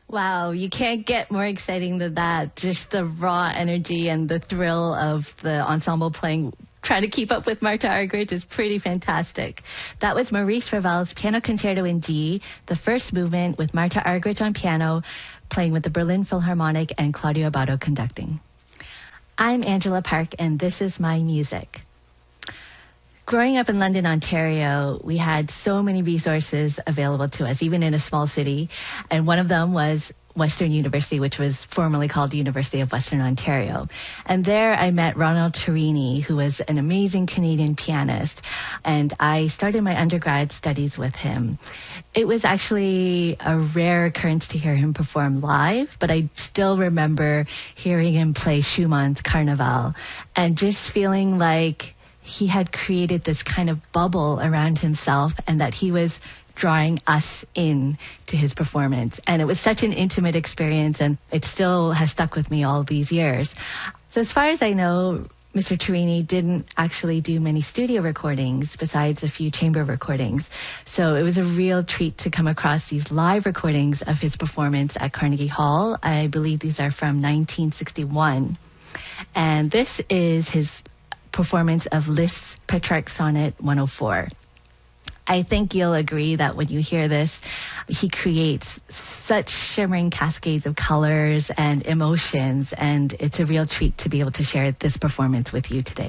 Wow, you can't get more exciting than that. Just the raw energy and the thrill of the ensemble playing, trying to keep up with Marta Argerich is pretty fantastic. That was Maurice Ravel's Piano Concerto in G, the first movement with Marta Argerich on piano, playing with the Berlin Philharmonic and Claudio Abbado conducting. I'm Angela Park, and this is my music. Growing up in London, Ontario, we had so many resources available to us, even in a small city. And one of them was Western University, which was formerly called the University of Western Ontario. And there I met Ronald Turini, who was an amazing Canadian pianist. And I started my undergrad studies with him. It was actually a rare occurrence to hear him perform live, but I still remember hearing him play Schumann's Carnaval and just feeling like he had created this kind of bubble around himself and that he was drawing us in to his performance. And it was such an intimate experience, and it still has stuck with me all these years. So as far as I know, Mr. Turini didn't actually do many studio recordings besides a few chamber recordings. So it was a real treat to come across these live recordings of his performance at Carnegie Hall. I believe these are from 1961. And this is his performance of Liszt's Petrarch Sonnet 104. I think you'll agree that when you hear this, he creates such shimmering cascades of colors and emotions, and it's a real treat to be able to share this performance with you today.